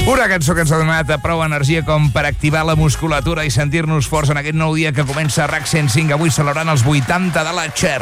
Una cançó que ens ha donat prou energia com per activar la musculatura i sentir-nos forts en aquest nou dia que comença a RAC 105, avui celebrant els 80 de la Cher.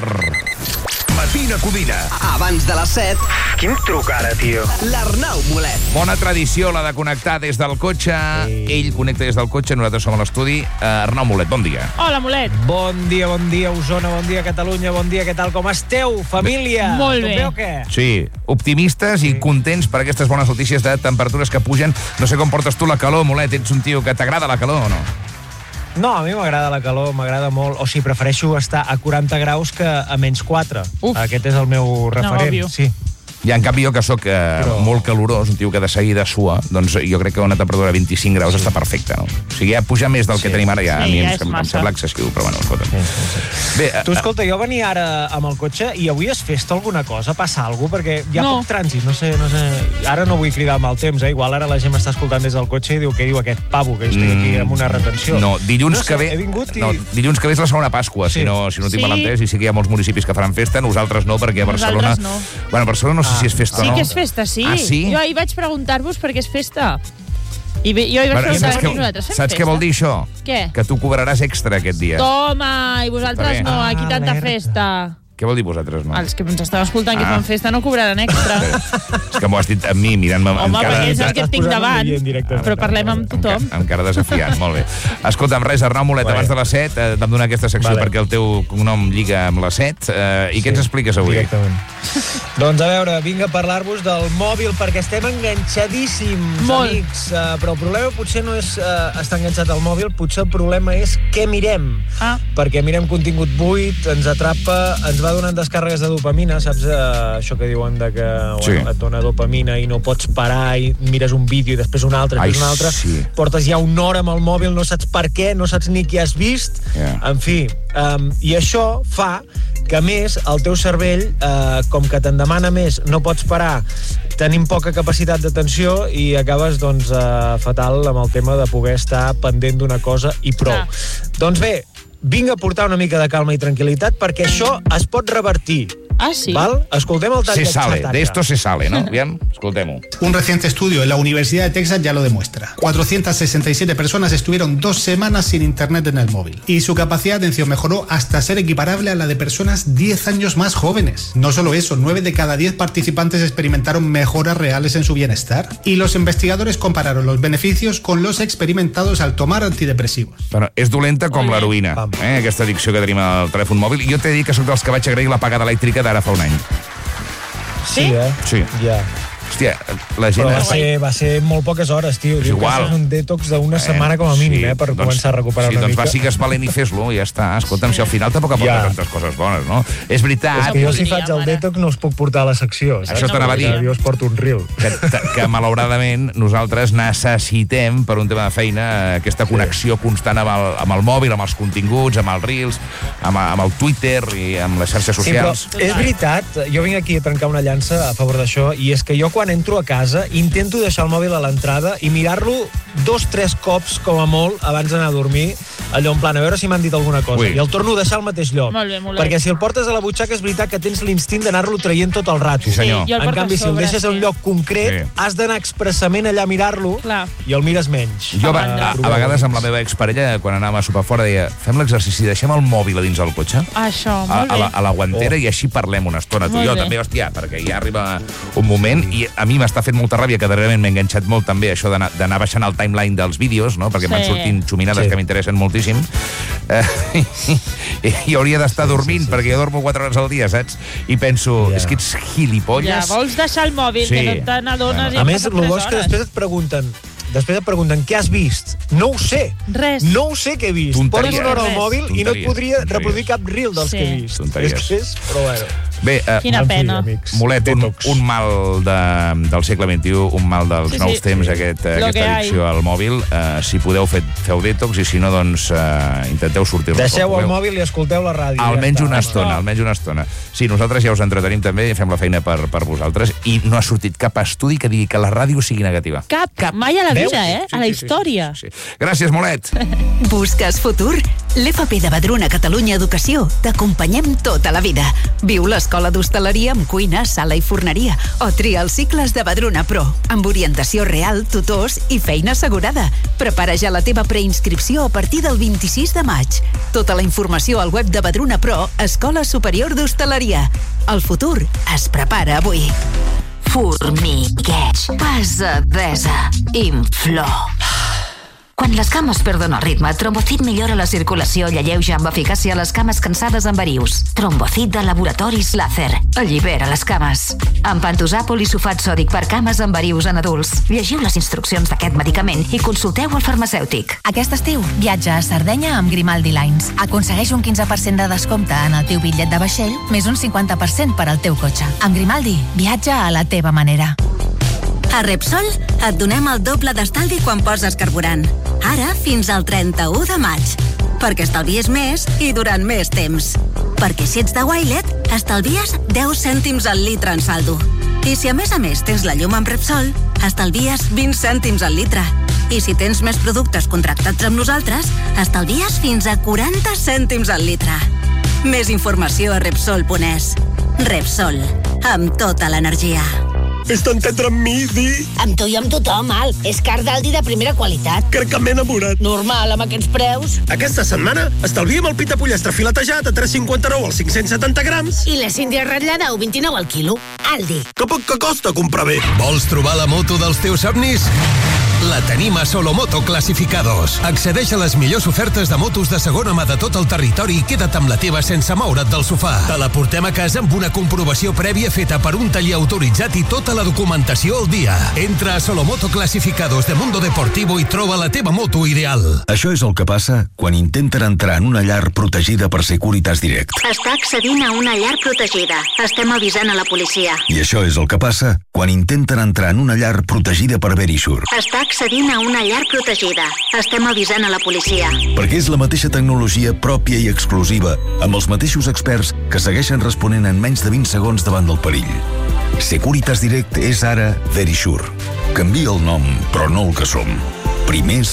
Matina Codina. Abans de les 7. Quin truc ara, tio? L'Arnau Molet. Bona tradició, la de connectar des del cotxe. Ell connecta des del cotxe, nosaltres som a l'estudi. Arnau Molet, bon dia. Hola, Molet. Bon dia, Osona, bon dia, Catalunya, bon dia, què tal, com esteu, família? Molt bé. Tot bé o què? Sí, optimistes i contents per aquestes bones notícies de temperatures que pugen. No sé com portes tu la calor, Molet, ets un tio que t'agrada la calor o no? No, a mi m'agrada la calor, m'agrada molt. O sigui, prefereixo estar a 40 graus que a menys 4. Uf. Aquest és el meu referent. òbvio. Sí. I en canvi jo, que sóc molt calorós, un tio que de seguida sua, doncs jo crec que una temperatura de 25 graus està perfecta, no? O sigui, ja pujar més del que tenim ara ja, Sí, a mi ja em és massa. sembla excessiu, però bueno, escolta. Bé, Tu, escolta, jo venia ara amb el cotxe i avui es festa alguna cosa? Passa alguna cosa? Perquè hi ha No. poc trànsit, no sé. Ara no vull cridar amb el temps, Igual ara la gent m'està escoltant des del cotxe i diu, què diu aquest pavo, que jo estic aquí amb una retenció. No, dilluns No sé, que ve... he vingut i- No, dilluns que ve és la segona Pasqua, Sí. si no tinc Sí. mal entès, i sí que hi ha molts municipis que faran festa, nosaltres no, perquè a Barcelona... Nosaltres no. Bueno, a Barcelona no sé si és festa o Sí no. que és festa, sí. Ah, sí? Jo ahir vaig preguntar-vos per què és festa. Jo hi vaig Bueno, preguntar saps per nosaltres. Fem saps festa? què vol dir això? Què? Que tu cobraràs extra aquest dia. Toma, i vosaltres Està bé. no, aquí tanta alerta. festa. Què vol dir vosaltres, no? Els que ens estan escoltant que Ah. fan festa no cobraran extra. És que m'ho has dit a mi, mirant-me Home, amb cara... perquè és el que Estàs tinc posant davant. un oient directament. Però parlem amb tothom. Amb cara desafiant, molt bé. Escolta'm, res, Arnau Molet, abans de les 7 vam donar aquesta secció Vale. perquè el teu cognom lliga amb les 7. I què ens expliques avui? Directament. Doncs a veure, vinc a parlar-vos del mòbil perquè estem enganxadíssims, Molt. amics. Però el problema potser no és estar enganxat al mòbil, potser el problema és què mirem. Ah. Perquè mirem contingut buit, ens atrapa, ens va donant descàrregues de dopamina, saps això que diuen de que Sí. et dona dopamina i no pots parar i mires un vídeo i després un altre, després un altre. Sí. Portes ja una hora amb el mòbil, no saps per què, no saps ni què has vist. Ja. En fi, i això fa que, a més, el teu cervell, com que te'n demana més, no pots parar, tenim poca capacitat d'atenció i acabes, doncs, fatal amb el tema de poder estar pendent d'una cosa i prou. Clar. Doncs bé, vinc a portar una mica de calma i tranquil·litat perquè això es pot revertir. Ah, sí? Val? Escoltem el tall Se de sale, xataca. de esto se sale, ¿no? Bien, escoltem-ho. Un reciente estudio en la Universidad de Texas ya lo demuestra. 467 personas estuvieron 2 semanas sin internet en el móvil. Y su capacidad de atención mejoró hasta ser equiparable a la de personas 10 años más jóvenes. No solo eso, 9 de cada 10 participantes experimentaron mejoras reales en su bienestar. Y los investigadores compararon los beneficios con los experimentados al tomar antidepresivos. Bueno, és dolenta com Molt bé. l'heroïna, Pam. aquesta addicció que tenim al telèfon mòbil. Jo t'he de dir que sóc dels que vaig agrair l'apagada elèctrica d'ara fa un any. Sí, Sí. Ja. Hòstia, la gent... Però va ser molt poques hores, tio. És Diu que igual. és un detox d'una setmana com a mínim, per començar a recuperar sí, una doncs mica. va, sigues valent i fes-lo, i ja està. Escolta'm, si al final tampoc aporta Ja. tantes coses bones, no? És veritat És que jo si podria, faig el mare. detox no us puc portar a la secció, saps? Això t'anava a dir. Jo us porto un reel. que malauradament nosaltres necessitem, per un tema de feina, aquesta connexió constant amb el mòbil, amb els continguts, amb els reels, amb el Twitter i amb les xarxes Sí, però socials. és veritat, jo vinc aquí a trencar una llança a favor d'això, i és que jo quan entro a casa intento deixar el mòbil a l'entrada i mirar-lo 2-3 cops com a molt abans d'anar a dormir, allò en plan, a veure si m'han dit alguna cosa. Ui. I el torno a deixar al mateix lloc. Molt bé, molt bé. Perquè si el portes a la butxaca és veritat que tens l'instint d'anar-lo traient tot el rato. Sí, senyor. Sí, jo el En porto canvi, a si el sobre, deixes a un sí. lloc concret, Sí. has d'anar expressament allà a mirar-lo Clar. i el mires menys. Jo, Ah, a vegades, amb la meva exparella, quan anàvem a sopar fora, deia, fem l'exercici, deixem el mòbil a dins del cotxe, Això, molt bé. a la guantera, i així parlem una estona, tu i Molt jo. bé. També, hòstia, perquè ja arriba un moment, i a mi m'està fent molta ràbia, que darrerament m'he enganxat molt també això d'anar baixant el timeline dels vídeos, no? Perquè Sí. m'han sortint xuminades Sí. que m'interessen moltíssim. I hauria d'estar dormint, perquè jo dormo 4 hores al dia, saps? I penso, Ja. és que ets Ja, gilipolles. vols deixar el mòbil, Sí. que no te n'adones i A han més, passat el 3 bo és que hores. després et pregunten què has vist. No ho sé. Res. No ho sé què he vist. Tonteries. Poses una hora al Res. mòbil i no et Tonteries. podria reproduir cap reel dels Sí. que he vist. Tonteries. És que és, però bueno. Bé, Quina En fi, pena. amics. Molet, Detox. un mal del segle XXI, un mal dels Sí, sí. nous temps, Lo aquesta que addicció al mòbil. Si podeu, feu detox, i si no, doncs intenteu sortir-ne. Deixeu el mòbil i escolteu la ràdio. Almenys ja una està. estona, almenys una estona. Sí, nosaltres ja us entretenim també i fem la feina per vosaltres, i no ha sortit cap estudi que digui que la ràdio sigui negativa. Cap. Mai a la Veus? vida, Sí, a la sí, història. sí. Gràcies, Molet. Busques futur? L'FP de Vedruna Catalunya Educació t'acompanyem tota la vida. Viu l'escola d'hostaleria amb cuina, sala i forneria o tria els cicles de Vedruna Pro amb orientació real, tutors i feina assegurada. Prepara ja la teva preinscripció a partir del 26 de maig. Tota la informació al web de Vedruna Pro, Escola Superior d'Hostaleria. El futur es prepara avui. Formigueig, pesadesa, inflor. Quan les cames perden el ritme, Trombocid millora la circulació i alleuja amb eficàcia les cames cansades amb verius. Trombocid de Laboratoris Láser. Allibera les cames. Amb pantosàpol i sulfat sòdic per cames amb verius en adults. Llegiu les instruccions d'aquest medicament i consulteu el farmacèutic. Aquest estiu, viatja a Sardenya amb Grimaldi Lines. Aconsegueix un 15% de descompte en el teu bitllet de vaixell, més un 50% per al teu cotxe. Amb Grimaldi, viatja a la teva manera. A Repsol et donem el doble d'estalvi quan poses carburant. Ara fins al 31 de maig. Perquè estalvies més i durant més temps. Perquè si ets de Wilet, estalvies 10 cèntims al litre en saldo. I si a més tens la llum amb Repsol, estalvies 20 cèntims al litre. I si tens més productes contractats amb nosaltres, estalvies fins a 40 cèntims al litre. Més informació a Repsol.es. Repsol, amb tota l'energia. Fes-te entendre amb mi, Di. Amb tu i amb tothom, Al. És car d'Aldi de primera qualitat. Crec que m'he enamorat. Normal, amb aquests preus. Aquesta setmana estalviem el pita pollastre filetejat a 3,59 als 570 grams. I la síndria ratllada a 1,29 al quilo. Aldi. Que poc que costa comprar bé. Vols trobar la moto dels teus somnis? La tenim a Solomoto Clasificados. Accedeix a les millors ofertes de motos de segona mà de tot el territori i queda't amb la teva sense moure't del sofà. Te la portem a casa amb una comprovació prèvia feta per un taller autoritzat i tota la documentació al dia. Entra a Solomoto Clasificados de Mundo Deportivo i troba la teva moto ideal. Això és el que passa quan intenten entrar en una llar protegida per Securitas Direct. Està accedint a una llar protegida. Estem avisant a la policia. I això és el que passa quan intenten entrar en una llar protegida per Verisure. Està accedint a una llar protegida. Estem avisant a la policia. Perquè és la mateixa tecnologia pròpia i exclusiva, amb els mateixos experts que segueixen responent en menys de 20 segons davant del perill. Securitas Direct és ara Verisure. Canvia el nom, però no el que som. Primers